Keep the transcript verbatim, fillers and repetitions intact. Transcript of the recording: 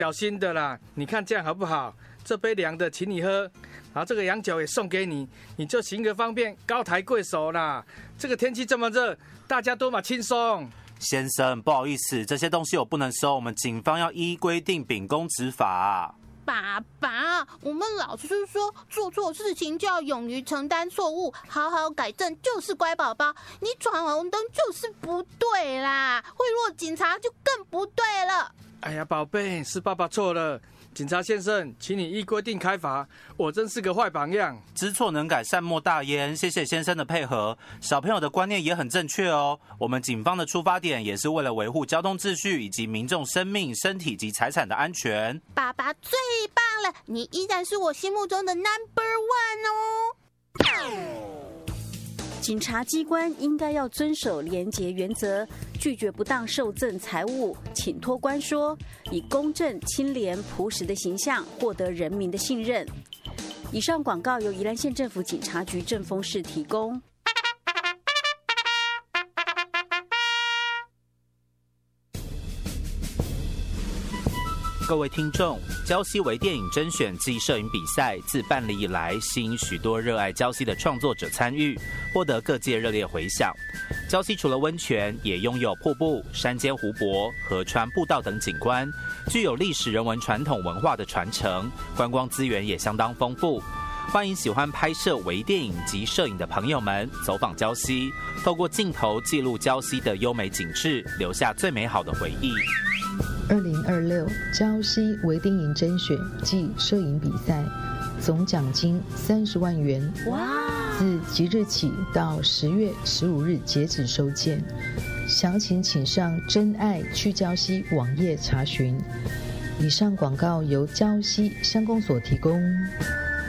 小心的啦，你看这样好不好？这杯凉的请你喝，然后这个洋酒也送给你，你就行个方便，高抬贵手啦。这个天气这么热，大家都嘛轻松。 先生，不好意思，这些东西我不能收，我们警方要依规定秉公执法啊。 爸爸，我们老师说做错事情就要勇于承担错误，好好改正就是乖宝宝。你闯红灯就是不对啦，贿赂警察就更不对了。 哎呀，宝贝，是爸爸错了。警察先生，请你依规定开罚，我真是个坏榜样。 知错能改，善莫大焉。谢谢先生的配合，小朋友的观念也很正确哦。我们警方的出发点也是为了维护交通秩序以及民众生命、身体及财产的安全。 爸爸最棒了，你依然是我心目中的 number one 哦。 警察机关应该要遵守廉洁原则，拒绝不当受赠财物，请托关说，以公正、清廉、朴实的形象获得人民的信任。以上广告由宜兰县政府警察局正丰市提供。 各位听众，礁溪微电影甄选暨摄影比赛自办理以来，吸引许多热爱礁溪的创作者参与，获得各界热烈回响。礁溪除了温泉，也拥有瀑布、山间湖泊、河川步道等景观，具有历史人文传统文化的传承，观光资源也相当丰富。欢迎喜欢拍摄微电影及摄影的朋友们走访礁溪，透过镜头记录礁溪的优美景致，留下最美好的回忆。 二零二六礁溪微电影甄选暨摄影比赛，总奖金三十万元。哇！自即日起到十月十五日截止收件，详情请上真爱去礁溪网页查询。以上广告由礁溪乡公所提供。